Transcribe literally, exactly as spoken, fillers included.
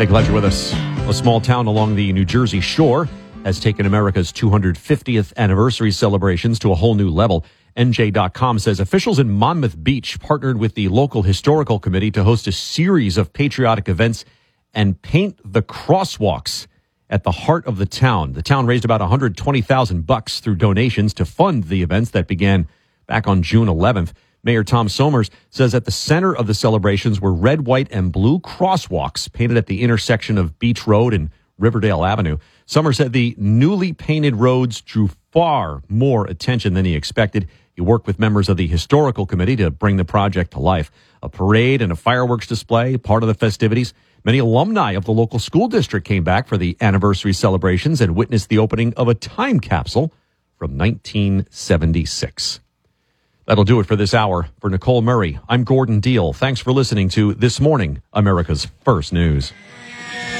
Hey, glad you're with us. A small town along the New Jersey shore has taken America's two hundred fiftieth anniversary celebrations to a whole new level. N J dot com says officials in Monmouth Beach partnered with the local historical committee to host a series of patriotic events and paint the crosswalks at the heart of the town. The town raised about one hundred twenty thousand bucks through donations to fund the events that began back on June eleventh. Mayor Tom Somers says at the center of the celebrations were red, white, and blue crosswalks painted at the intersection of Beach Road and Riverdale Avenue. Somers said the newly painted roads drew far more attention than he expected. He worked with members of the historical committee to bring the project to life. A parade and a fireworks display, part of the festivities. Many alumni of the local school district came back for the anniversary celebrations and witnessed the opening of a time capsule from nineteen seventy-six. That'll do it for this hour. For Nicole Murray, I'm Gordon Deal. Thanks for listening to This Morning, America's First News.